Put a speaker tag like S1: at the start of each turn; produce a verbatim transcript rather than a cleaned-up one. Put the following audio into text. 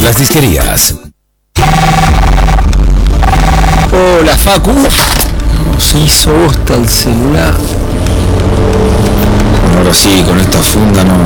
S1: las disquerías.
S2: Hola, Facu. Se hizo bosta el celular.
S3: Ahora sí, con esta funda no,